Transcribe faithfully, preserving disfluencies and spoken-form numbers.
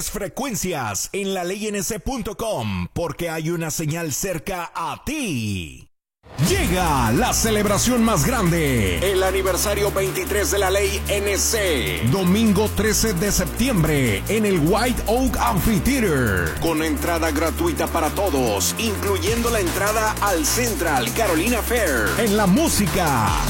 Frecuencias en la ley n c punto com, porque hay una señal cerca a ti. Llega la celebración más grande, el aniversario veintitrés de la Ley N C, domingo trece de septiembre en el White Oak Amphitheater, con entrada gratuita para todos, incluyendo la entrada al Central Carolina Fair. En la música,